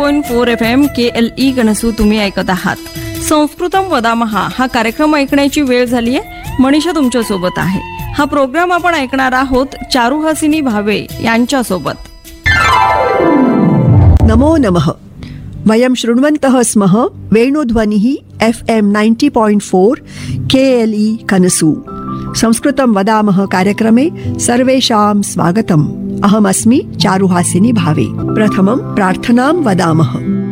90.4 FM KLE कनसू तुम्ही ऐकत आहात. संस्कृतम वदामहा हा कार्यक्रम ऐकण्याची वेळ झाली आहे. मनीषा तुमच्या सोबत आहे. हा प्रोग्राम आपण ऐकणार आहोत चारुहासिनी भावे यांच्या सोबत. नमो नमः. वयं शृण्वन्तः स्मः वेणुध्वनिः FM 90.4 KLE कनसु. संस्कृतं वदामः कार्यक्रमे सर्वेषां स्वागतम्. अहमस्मि चारुहासिनी भावे. प्रथमं प्रार्थनां वदामः.